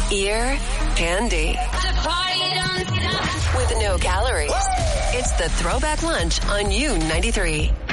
Ear candy. With no calories. It's the Throwback Lunch on U93.